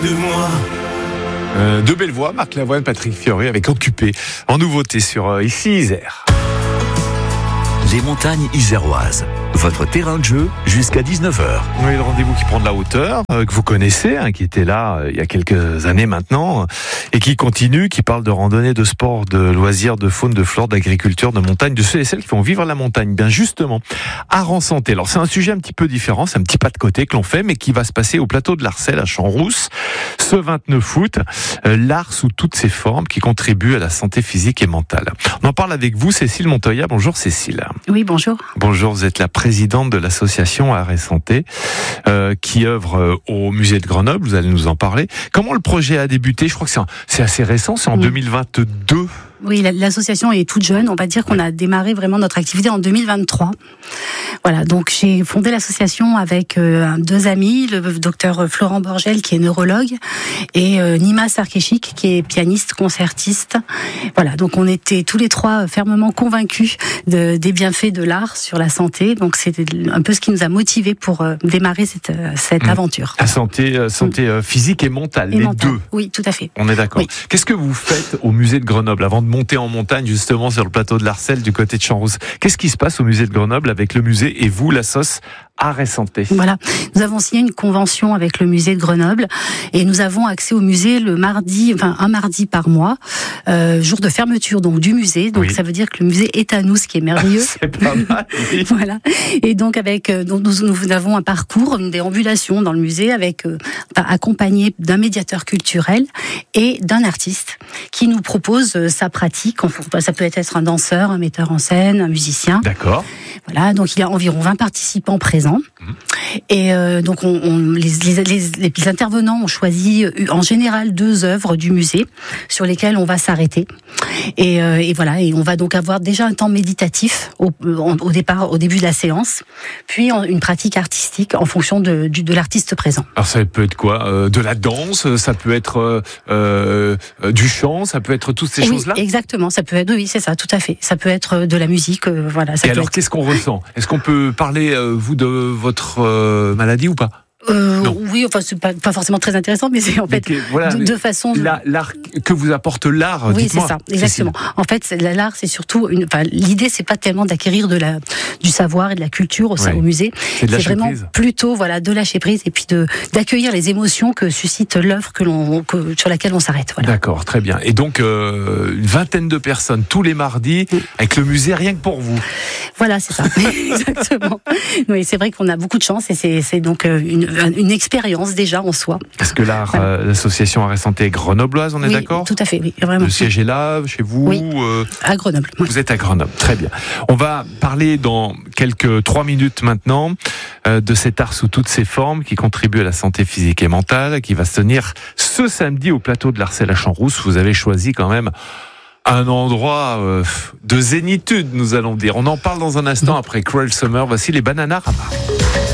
De belles voix, Marc Lavoine, Patrick Fiori avec Occupé en nouveauté sur ici Isère. Les montagnes iséroises, votre terrain de jeu jusqu'à 19h. Oui, le rendez-vous qui prend de la hauteur, que vous connaissez, qui était là il y a quelques années maintenant, et qui continue, qui parle de randonnée, de sport, de loisirs, de faune, de flore, d'agriculture, de montagne, de ceux et celles qui font vivre la montagne. Bien justement, Aran-Santé. Alors c'est un sujet un petit peu différent, c'est un petit pas de côté que l'on fait, mais qui va se passer au plateau de l'Arcel à Champs-Rousse, ce 29 août. L'art sous toutes ses formes qui contribue à la santé physique et mentale. On en parle avec vous, Cécile Montoya. Bonjour Cécile. Oui, bonjour. Bonjour, vous êtes la présidente de l'association Art et Santé qui œuvre au musée de Grenoble, vous allez nous en parler. Comment le projet a débuté ? Je crois que c'est assez récent, c'est en 2022. Oui, l'association est toute jeune. On va dire qu'on a démarré vraiment notre activité en 2023. Voilà, donc j'ai fondé l'association avec deux amis, le docteur Florent Borgel qui est neurologue et Nima Sarkeshik qui est pianiste, concertiste. Voilà, donc on était tous les trois fermement convaincus des bienfaits de l'art sur la santé. Donc c'était un peu ce qui nous a motivés pour démarrer cette aventure. La santé physique et mentale, deux. Oui, tout à fait. On est d'accord. Oui. Qu'est-ce que vous faites au musée de Grenoble avant de monter en montagne justement sur le plateau de l'Arcel du côté de Champs-Rousse? Qu'est-ce qui se passe au musée de Grenoble avec le musée et vous, l'assoce Art et Santé? Voilà, nous avons signé une convention avec le musée de Grenoble et nous avons accès au musée un mardi par mois, jour de fermeture donc du musée. Donc ça veut dire que le musée est à nous, ce qui est merveilleux. C'est pas mal. Oui. Voilà. Et donc nous avons un parcours, une déambulation dans le musée avec accompagné d'un médiateur culturel et d'un artiste qui nous propose sa pratique. Ça peut être un danseur, un metteur en scène, un musicien. D'accord. Voilà, donc il y a environ 20 participants présents. Et donc les intervenants ont choisi en général 2 œuvres du musée sur lesquelles on va s'arrêter. Et voilà, et on va donc avoir déjà un temps méditatif au début de la séance, puis une pratique artistique en fonction de l'artiste présent. Alors ça peut être quoi ? De la danse, ça peut être du chant, ça peut être toutes ces choses-là ? Exactement, ça peut être, oui, c'est ça, tout à fait. Ça peut être de la musique, voilà. Et alors, qu'est-ce qu'on ressent ? Est-ce qu'on peut parler, vous, de votre maladie ou pas ? Oui, enfin c'est pas forcément très intéressant, mais c'est en fait de façon l'art que vous apporte l'art. Oui, dites-moi, c'est ça, exactement. Cécile. En fait, l'art, c'est surtout l'idée, c'est pas tellement d'acquérir du savoir et de la culture au musée. C'est vraiment prise. plutôt de lâcher prise et puis d'accueillir les émotions que suscite l'œuvre sur laquelle on s'arrête. Voilà. D'accord, très bien. Et donc une vingtaine de personnes tous les mardis avec le musée rien que pour vous. Voilà, c'est ça, exactement. Oui, c'est vrai qu'on a beaucoup de chance et c'est donc une expérience déjà en soi. Est-ce que l'association Art et Santé est grenobloise, on est d'accord ? Tout à fait, oui, vraiment. Le siège est là, chez vous ? Oui, à Grenoble. Oui. Vous êtes à Grenoble, très bien. On va parler dans quelques 3 minutes maintenant de cet art sous toutes ses formes qui contribue à la santé physique et mentale, qui va se tenir ce samedi au plateau de l'Arcel à Champs-Rousse. Vous avez choisi quand même un endroit de zénitude, nous allons dire. On en parle dans un instant après Cruel Summer. Voici les Bananarama.